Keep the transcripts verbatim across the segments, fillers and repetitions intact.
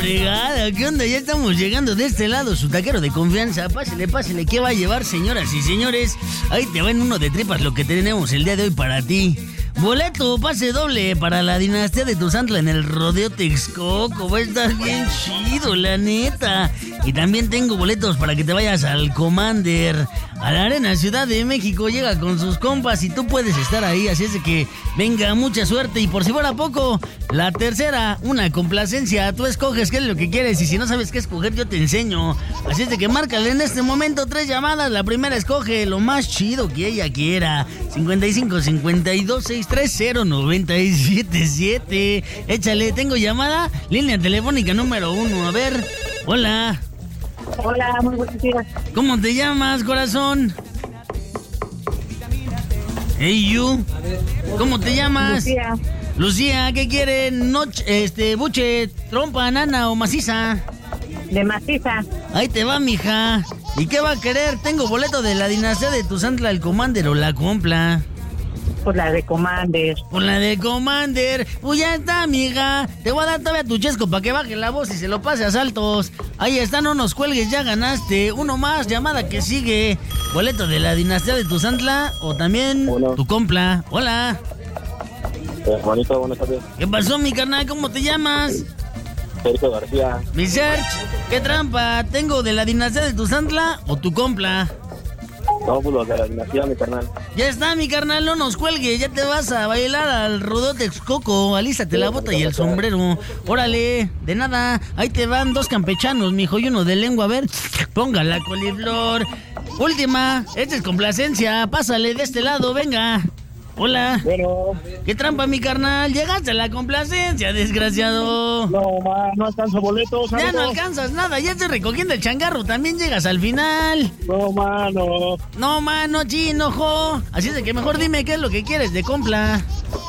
fregada! ¿Qué onda? Ya estamos llegando de este lado, su taquero de confianza. Pásele, pásele, ¿qué va a llevar, señoras y señores? Ahí te va en uno de tripas lo que tenemos el día de hoy para ti. Boleto, pase doble para la dinastía de Tuzantla en el Rodeo Texcoco. Va a estar bien chido, la neta. Y también tengo boletos para que te vayas al Commander, a la Arena Ciudad de México. Llega con sus compas y tú puedes estar ahí. Así es de que venga, mucha suerte. Y por si fuera poco, la tercera, una complacencia. Tú escoges qué es lo que quieres y si no sabes qué escoger, yo te enseño. Así es de que márcale en este momento tres llamadas. La primera escoge lo más chido que ella quiera. cincuenta y cinco, cincuenta y dos, sesenta y tres cero, noventa y siete siete. Échale, tengo llamada. Línea telefónica número uno. A ver, hola. Hola, muy buenos días. ¿Cómo te llamas, corazón? Hey, you. ¿Cómo te llamas? Lucía. Lucía, ¿qué quieren? Noche, este, buche, trompa, nana o maciza. De maciza. Ahí te va, mija. ¿Y qué va a querer? Tengo boleto de la dinastía de Tuzantla, el Commander o la Compla. Por la de Commander. Por la de Commander. Pues ya está, amiga. Te voy a dar todavía tu chesco para que baje la voz y se lo pase a saltos. Ahí está, no nos cuelgues, ya ganaste. Uno más, llamada que sigue. Boleto de la dinastía de Tuzantla o también Hola. tu compla. Hola. Eh, Juanito, buenas tardes. ¿Qué pasó, mi carnal? ¿Cómo te llamas? Sergio García. Mi Serge, ¿qué trampa? ¿Tengo de la dinastía de Tuzantla o tu compla? No, pues los de la dinastía, mi carnal. Ya está, mi carnal, no nos cuelgue. Ya te vas a bailar al Rodeo Texcoco. Alízate la bota y el sombrero. Órale, de nada. Ahí te van dos campechanos, mijo, y uno de lengua. A ver, ponga la coliflor. Última, esta es complacencia. Pásale de este lado, venga. Hola. Bueno. ¿Qué trampa, mi carnal? Llegaste a la complacencia, desgraciado. No, ma, no alcanzo boletos. Ya amigo. no alcanzas nada, ya estoy recogiendo el changarro. También llegas al final. No, mano. No, mano, chino, jo. Así es de que mejor dime qué es lo que quieres de compla.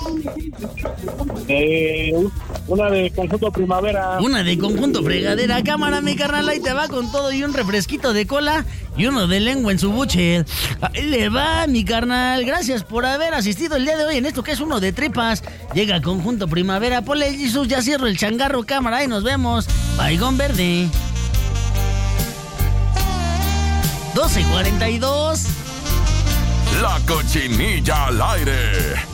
Eh, una de conjunto primavera. Una de conjunto fregadera. Cámara, mi carnal, ahí te va con todo y un refresquito de cola y uno de lengua en su buche. Ahí le va, mi carnal. Gracias por haber asistido el día de hoy en esto que es uno de tripas. Llega conjunto primavera. Ponle, Jesús, ya cierro el changarro, cámara, y nos vemos. Baigón verde. doce cuarenta y dos. La Cochinilla al aire.